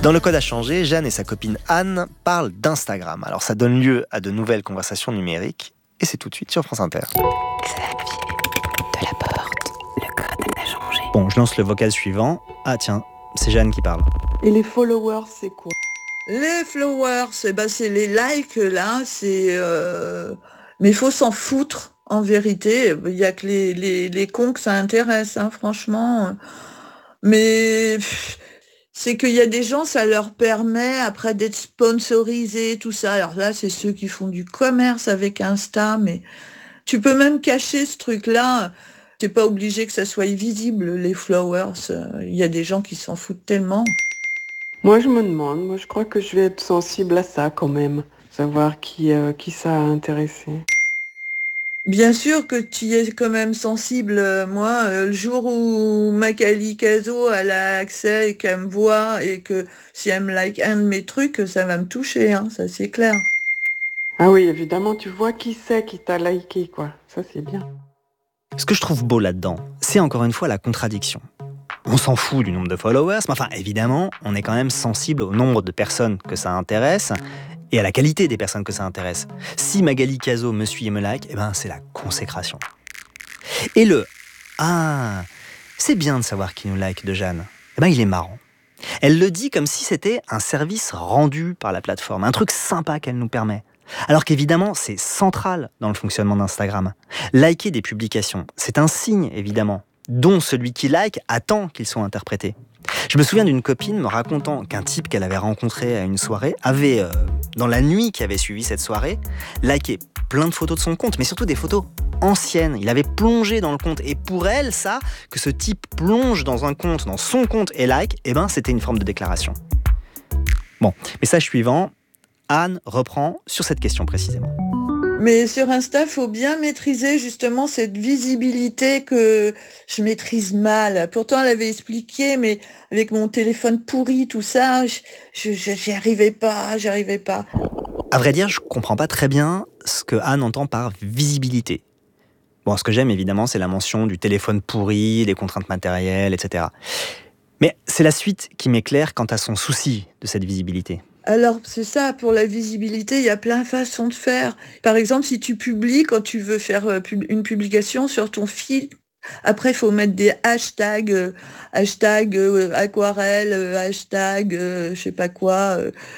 Dans le code à changer, Jeanne et sa copine Anne parlent d'Instagram. Alors ça donne lieu à de nouvelles conversations numériques et c'est tout de suite sur France Inter. Xavier Delaporte, le code à changer. Bon, je lance le vocal suivant. Ah tiens, c'est Jeanne qui parle. Et les followers, c'est quoi? Les followers, c'est les likes, là, mais il faut s'en foutre, en vérité. Il n'y a que les cons que ça intéresse, hein, franchement. Mais c'est qu'il y a des gens, ça leur permet, après, d'être sponsorisés, tout ça. Alors là, c'est ceux qui font du commerce avec Insta, mais tu peux même cacher ce truc-là. T'es pas obligé que ça soit visible, les followers. Il y a des gens qui s'en foutent tellement. Moi, je me demande, je crois que je vais être sensible à ça quand même. Savoir qui ça a intéressé. Bien sûr que tu y es quand même sensible. Moi, le jour où Magali Caso elle a accès et qu'elle me voit et que si elle me like un de mes trucs, ça va me toucher, hein, ça c'est clair. Ah oui, évidemment, tu vois qui c'est qui t'a liké, quoi. Ça, c'est bien. Ce que je trouve beau là-dedans, c'est encore une fois la contradiction. On s'en fout du nombre de followers, mais enfin, évidemment, on est quand même sensible au nombre de personnes que ça intéresse et à la qualité des personnes que ça intéresse. Si Magali Caso me suit et me like, c'est la consécration. Et le « Ah, c'est bien de savoir qui nous like » de Jeanne, il est marrant. Elle le dit comme si c'était un service rendu par la plateforme, un truc sympa qu'elle nous permet. Alors qu'évidemment, c'est central dans le fonctionnement d'Instagram. Liker des publications, c'est un signe, évidemment, dont celui qui like attend qu'ils soient interprétés. Je me souviens d'une copine me racontant qu'un type qu'elle avait rencontré à une soirée avait, dans la nuit qui avait suivi cette soirée, liké plein de photos de son compte, mais surtout des photos anciennes. Il avait plongé dans le compte. Et pour elle, ça, que ce type plonge dans un compte, dans son compte et like, c'était une forme de déclaration. Bon, message suivant. Anne reprend sur cette question précisément. Mais sur Insta, il faut bien maîtriser justement cette visibilité que je maîtrise mal. Pourtant, elle avait expliqué, mais avec mon téléphone pourri, tout ça, j'y arrivais pas. À vrai dire, je comprends pas très bien ce que Anne entend par visibilité. Bon, ce que j'aime évidemment, c'est la mention du téléphone pourri, des contraintes matérielles, etc. Mais c'est la suite qui m'éclaire quant à son souci de cette visibilité. Alors, c'est ça, pour la visibilité, il y a plein de façons de faire. Par exemple, si tu publies, quand tu veux faire une publication sur ton fil, après, il faut mettre des hashtags, aquarelle, je sais pas quoi,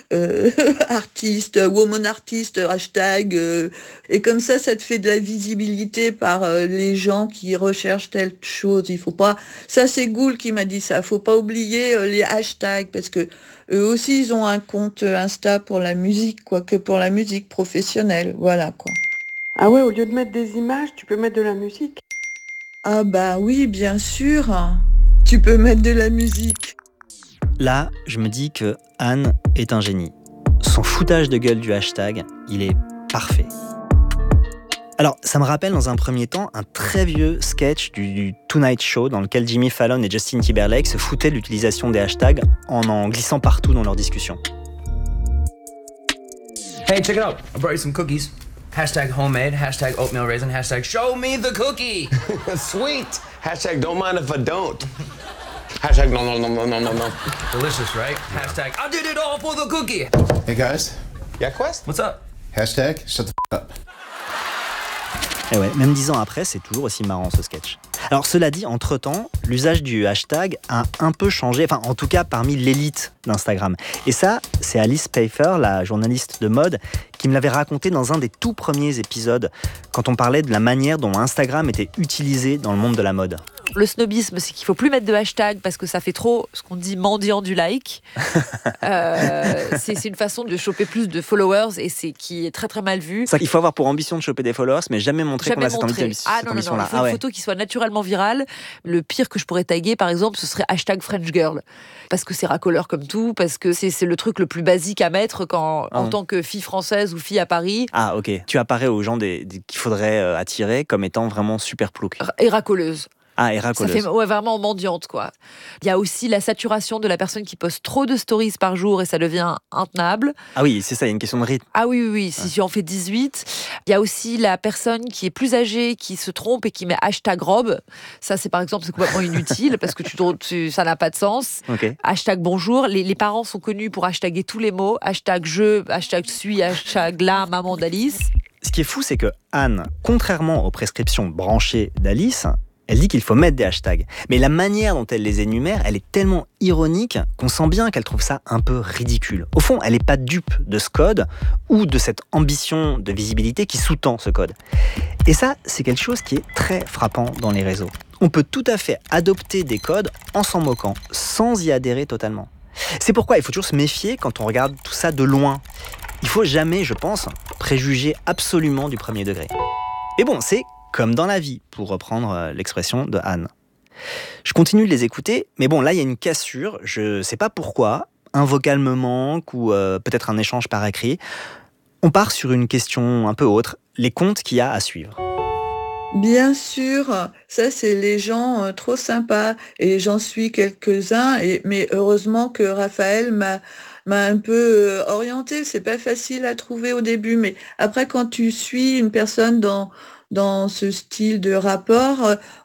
artiste, woman artiste, hashtag, et comme ça te fait de la visibilité par les gens qui recherchent telle chose. Il faut pas, ça c'est Goul qui m'a dit ça, faut pas oublier les hashtags, parce que eux aussi ils ont un compte Insta pour la musique, quoi, que pour la musique professionnelle, voilà, quoi. Ah ouais, au lieu de mettre des images, tu peux mettre de la musique. Ah bah oui, bien sûr. Tu peux mettre de la musique. Là, je me dis que Anne est un génie. Son foutage de gueule du hashtag, il est parfait. Alors, ça me rappelle dans un premier temps un très vieux sketch du Tonight Show dans lequel Jimmy Fallon et Justin Timberlake se foutaient de l'utilisation des hashtags en glissant partout dans leurs discussions. Hey, check it out. I brought you some cookies. Hashtag homemade, hashtag oatmeal raisin, hashtag show me the cookie. Sweet. Hashtag don't mind if I don't. Hashtag no. Delicious, right? Hashtag I did it all for the cookie. Hey guys, Yeah, Quest? What's up? hashtag shut the up. Et ouais, même 10 ans après, c'est toujours aussi marrant ce sketch. Alors cela dit, entre-temps, l'usage du hashtag a un peu changé, enfin en tout cas parmi l'élite d'Instagram. Et ça, c'est Alice Pfeiffer, la journaliste de mode, qui me l'avait raconté dans un des tout premiers épisodes, quand on parlait de la manière dont Instagram était utilisé dans le monde de la mode. Le snobisme, c'est qu'il faut plus mettre de hashtag parce que ça fait trop ce qu'on dit mendiant du like. C'est une façon de choper plus de followers et c'est qui est très très mal vu. Il faut avoir pour ambition de choper des followers, mais jamais montrer qu'on a cette ambition-là. Il faut une photo qui soit naturellement virale. Le pire que je pourrais taguer, par exemple, ce serait hashtag French Girl. Parce que c'est racoleur comme tout, parce que c'est le truc le plus basique à mettre en tant que fille française ou fille à Paris. Ah ok, tu apparais aux gens qu'il faudrait attirer comme étant vraiment super plouc. Et racoleuse. Ah, et Ça racoleuse. fait vraiment mendiante, quoi. Il y a aussi la saturation de la personne qui poste trop de stories par jour et ça devient intenable. Ah oui, c'est ça, il y a une question de rythme. Ah oui, si on fait 18. Il y a aussi la personne qui est plus âgée, qui se trompe et qui met #robe. Ça, c'est par exemple, c'est complètement inutile parce que ça n'a pas de sens. Ok. #bonjour. Les parents sont connus pour hashtaguer tous les mots. #je, #suis, #la, maman d'Alice. Ce qui est fou, c'est que Anne, contrairement aux prescriptions branchées d'Alice, elle dit qu'il faut mettre des hashtags. Mais la manière dont elle les énumère, elle est tellement ironique qu'on sent bien qu'elle trouve ça un peu ridicule. Au fond, elle n'est pas dupe de ce code ou de cette ambition de visibilité qui sous-tend ce code. Et ça, c'est quelque chose qui est très frappant dans les réseaux. On peut tout à fait adopter des codes en s'en moquant, sans y adhérer totalement. C'est pourquoi il faut toujours se méfier quand on regarde tout ça de loin. Il faut jamais, je pense, préjuger absolument du premier degré. Et bon, c'est comme dans la vie, pour reprendre l'expression de Anne. Je continue de les écouter, mais bon, là, il y a une cassure, je sais pas pourquoi, un vocal me manque ou peut-être un échange par écrit. On part sur une question un peu autre, les comptes qu'il y a à suivre. Bien sûr, ça c'est les gens trop sympas et j'en suis quelques-uns, mais heureusement que Raphaël m'a un peu orientée. C'est pas facile à trouver au début, mais après quand tu suis une personne dans ce style de rapport,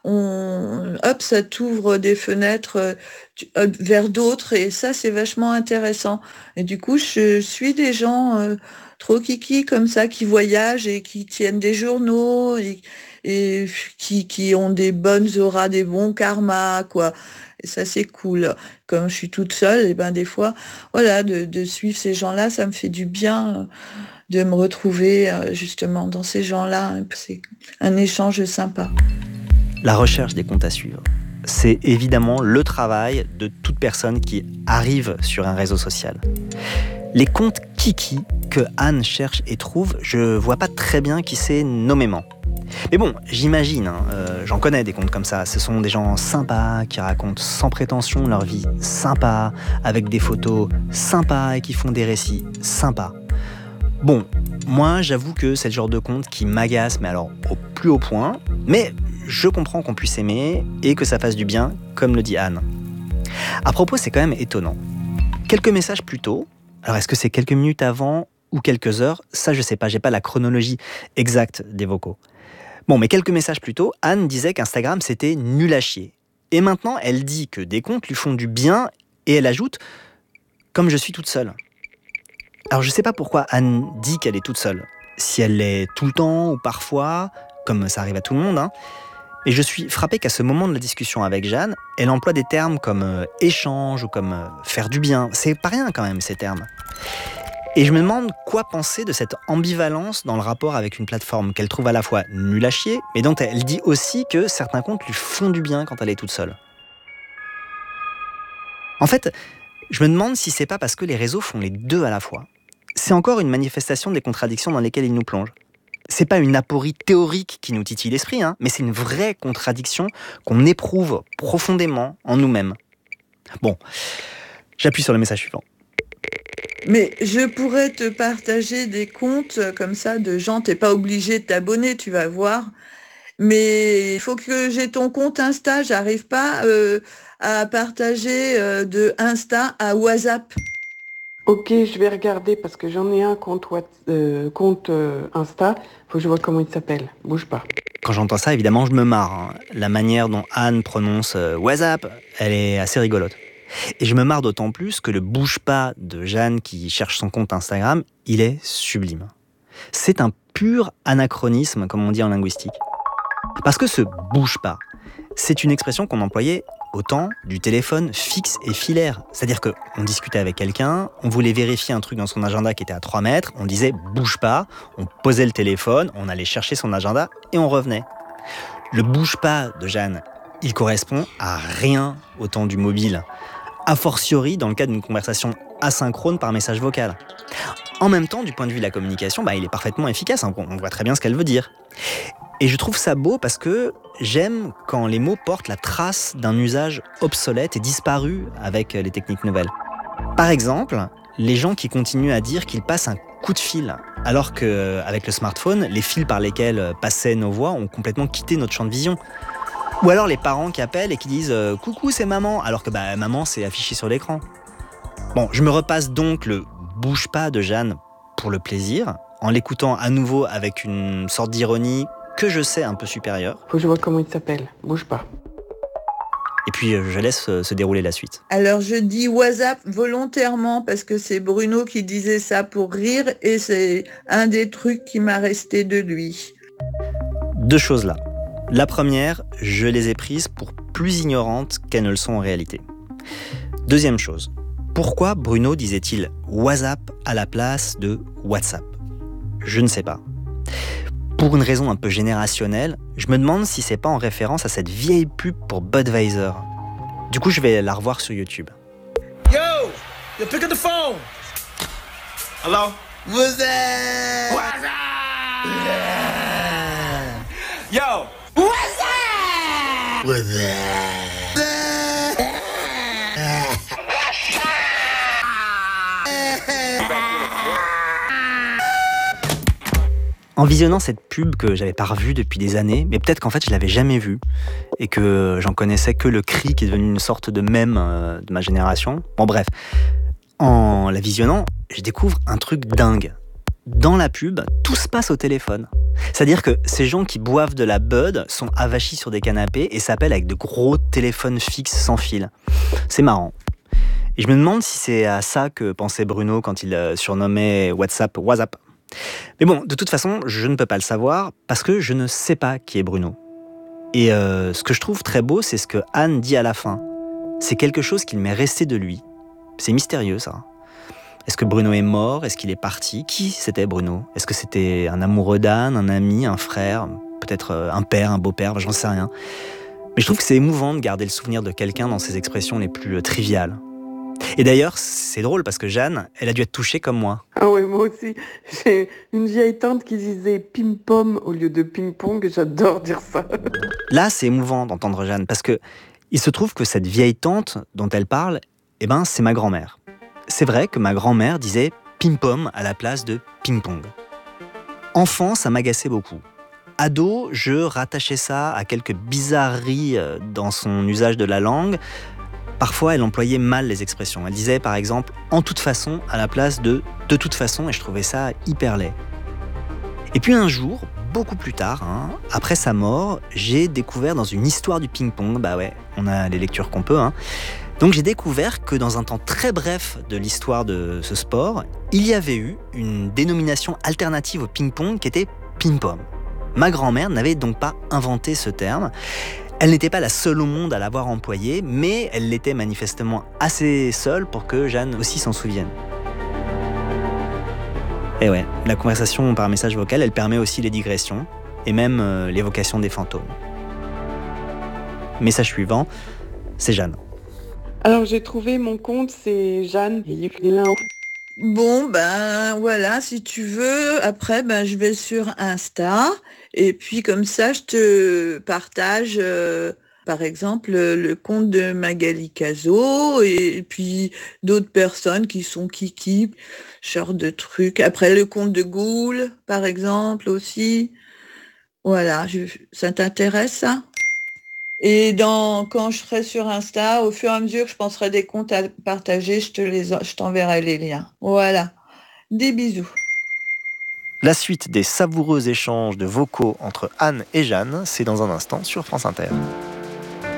ça t'ouvre des fenêtres vers d'autres et ça c'est vachement intéressant. Et du coup, je suis des gens trop kiki comme ça qui voyagent et qui tiennent des journaux et qui ont des bonnes auras, des bons karmas, quoi. Et ça, c'est cool. Comme je suis toute seule, et ben des fois, voilà, de suivre ces gens-là, ça me fait du bien de me retrouver justement dans ces gens-là. C'est un échange sympa. La recherche des comptes à suivre, c'est évidemment le travail de toute personne qui arrive sur un réseau social. Les comptes kiki que Anne cherche et trouve, je vois pas très bien qui c'est nommément. Mais bon, j'imagine, j'en connais des comptes comme ça. Ce sont des gens sympas qui racontent sans prétention leur vie sympa, avec des photos sympas et qui font des récits sympas. Bon, moi j'avoue que c'est le genre de compte qui m'agace, mais alors au plus haut point. Mais je comprends qu'on puisse aimer et que ça fasse du bien, comme le dit Anne. À propos, c'est quand même étonnant. Quelques messages plus tôt, alors est-ce que c'est quelques minutes avant ou quelques heures? Ça je sais pas, j'ai pas la chronologie exacte des vocaux. Bon, mais quelques messages plus tôt, Anne disait qu'Instagram c'était nul à chier. Et maintenant, elle dit que des comptes lui font du bien et elle ajoute « comme je suis toute seule ». Alors je sais pas pourquoi Anne dit qu'elle est toute seule. Si elle l'est tout le temps ou parfois, comme ça arrive à tout le monde, Et je suis frappé qu'à ce moment de la discussion avec Jeanne, elle emploie des termes comme échange ou comme faire du bien. C'est pas rien quand même ces termes. Et je me demande quoi penser de cette ambivalence dans le rapport avec une plateforme qu'elle trouve à la fois nulle à chier, mais dont elle dit aussi que certains comptes lui font du bien quand elle est toute seule. En fait, je me demande si c'est pas parce que les réseaux font les deux à la fois. C'est encore une manifestation des contradictions dans lesquelles ils nous plongent. C'est pas une aporie théorique qui nous titille l'esprit, mais c'est une vraie contradiction qu'on éprouve profondément en nous-mêmes. Bon, j'appuie sur le message suivant. Mais je pourrais te partager des comptes comme ça de gens, t'es pas obligé de t'abonner, tu vas voir. Mais il faut que j'ai ton compte Insta, j'arrive pas à partager de Insta à WhatsApp. Ok, je vais regarder parce que j'en ai un compte Insta. Faut que je vois comment il s'appelle. Bouge pas. Quand j'entends ça, évidemment, je me marre. La manière dont Anne prononce WhatsApp, elle est assez rigolote. Et je me marre d'autant plus que le bouge pas de Jeanne qui cherche son compte Instagram, il est sublime. C'est un pur anachronisme, comme on dit en linguistique. Parce que ce bouge pas, c'est une expression qu'on employait au temps du téléphone fixe et filaire. C'est-à-dire qu'on discutait avec quelqu'un, on voulait vérifier un truc dans son agenda qui était à 3 mètres, on disait « bouge pas », on posait le téléphone, on allait chercher son agenda et on revenait. Le « bouge pas » de Jeanne, il correspond à rien au temps du mobile, a fortiori dans le cas d'une conversation asynchrone par message vocal. En même temps, du point de vue de la communication, il est parfaitement efficace, on voit très bien ce qu'elle veut dire. Et je trouve ça beau parce que j'aime quand les mots portent la trace d'un usage obsolète et disparu avec les techniques nouvelles. Par exemple, les gens qui continuent à dire qu'ils passent un coup de fil, alors qu'avec le smartphone, les fils par lesquels passaient nos voix ont complètement quitté notre champ de vision. Ou alors les parents qui appellent et qui disent « Coucou, c'est maman », alors que maman, c'est affiché sur l'écran. Bon, je me repasse donc le « Bouge pas » de Jeanne pour le plaisir, en l'écoutant à nouveau avec une sorte d'ironie que je sais un peu supérieure. Faut que je vois comment il s'appelle. Bouge pas. Et puis je laisse se dérouler la suite. Alors je dis WhatsApp volontairement parce que c'est Bruno qui disait ça pour rire et c'est un des trucs qui m'a resté de lui. 2 choses là. La première, je les ai prises pour plus ignorantes qu'elles ne le sont en réalité. Deuxième chose, pourquoi Bruno disait-il WhatsApp à la place de WhatsApp ? Je ne sais pas. Pour une raison un peu générationnelle, je me demande si c'est pas en référence à cette vieille pub pour Budweiser. Du coup, je vais la revoir sur YouTube. Yo, pick up the phone. Hello? What's that? What's up? Yo, what's that? What's En visionnant cette pub que j'avais pas revue depuis des années, mais peut-être qu'en fait je l'avais jamais vue et que j'en connaissais que le cri qui est devenu une sorte de mème de ma génération. Bon bref, en la visionnant, je découvre un truc dingue. Dans la pub, tout se passe au téléphone. C'est-à-dire que ces gens qui boivent de la Bud sont avachis sur des canapés et s'appellent avec de gros téléphones fixes sans fil. C'est marrant. Et je me demande si c'est à ça que pensait Bruno quand il surnommait WhatsApp WhatsApp. Mais bon, de toute façon, je ne peux pas le savoir parce que je ne sais pas qui est Bruno. Et ce que je trouve très beau, c'est ce que Anne dit à la fin. C'est quelque chose qu'il m'est resté de lui. C'est mystérieux, ça. Est-ce que Bruno est mort ? Est-ce qu'il est parti ? Qui c'était Bruno ? Est-ce que c'était un amoureux d'Anne, un ami, un frère ? Peut-être un père, un beau-père, j'en sais rien. Mais je trouve que c'est émouvant de garder le souvenir de quelqu'un dans ses expressions les plus triviales. Et d'ailleurs, c'est drôle parce que Jeanne, elle a dû être touchée comme moi. Ah oui, moi aussi. J'ai une vieille tante qui disait pim-pom au lieu de ping-pong. J'adore dire ça. Là, c'est émouvant d'entendre Jeanne parce que il se trouve que cette vieille tante dont elle parle, c'est ma grand-mère. C'est vrai que ma grand-mère disait pim-pom à la place de ping-pong. Enfant, ça m'agaçait beaucoup. Ado, je rattachais ça à quelques bizarreries dans son usage de la langue. Parfois, elle employait mal les expressions. Elle disait, par exemple, « en toute façon » à la place de « de toute façon » et je trouvais ça hyper laid. Et puis un jour, beaucoup plus tard, après sa mort, j'ai découvert dans une histoire du ping-pong, on a les lectures qu'on peut, donc j'ai découvert que dans un temps très bref de l'histoire de ce sport, il y avait eu une dénomination alternative au ping-pong qui était ping-pong. Ma grand-mère n'avait donc pas inventé ce terme. Elle n'était pas la seule au monde à l'avoir employé, mais elle l'était manifestement assez seule pour que Jeanne aussi s'en souvienne. Et ouais, la conversation par message vocal, elle permet aussi les digressions, et même l'évocation des fantômes. Message suivant, c'est Jeanne. Alors j'ai trouvé mon compte, c'est Jeanne. Bon, voilà, si tu veux, après, je vais sur Insta, et puis comme ça, je te partage, par exemple, le compte de Magali Cazot, et puis d'autres personnes qui sont kiki, genre de trucs. Après, le compte de Goul, par exemple, aussi. Voilà, ça t'intéresse, ça ? Et quand je serai sur Insta, au fur et à mesure que je penserai des comptes à partager, je t'enverrai les liens. Voilà. Des bisous. La suite des savoureux échanges de vocaux entre Anne et Jeanne, c'est dans un instant sur France Inter.